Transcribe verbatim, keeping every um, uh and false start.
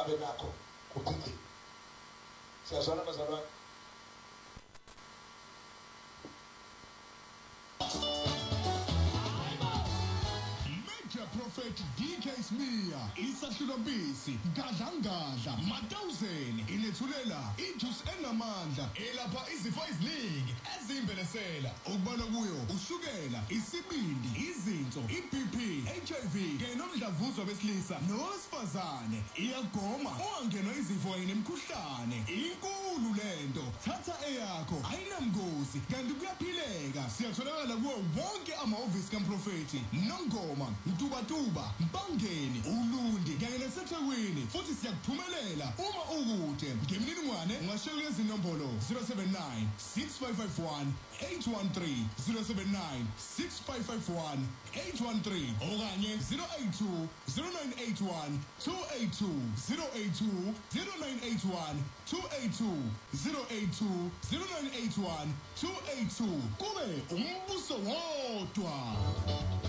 abe nakho kuphinde siyazwana bazalwane. Prophet D K Smear, Isahlulambisi, Gadlangadla, Matawuzeni, Inethulela, Ijus enamandla, elapha izifo eziningi, ezimbelesela, okubalwa kuyo, ushukela, isibindi, izinso, i-B P, H I V, kanye nomdlavuzo besilisa, nowesifazane, iyagoma, ungangenwa izifo kanye nemikhuhlane, inkulu lento, thatha eyakho, ayinamgozi, kanti kuyaphileka, siyatholakala kuwo wonke amahhovisi kaMprofethi, Nongoma, Mtubatuba, Mbangeni, Ulundi, kanye naseThekwini, futhi siyakuphumelela uma ukude. Ngemininingwane ungashayela lezi nombolo zero seven nine, six five five one, eight one three, zero seven nine, six five five one, eight one three, okanye zero eight two, zero nine eight one, two eight two, zero eight two, zero nine eight one, two eight two, zero eight two, zero nine eight one, two eight two. Kube umbuso wodwa.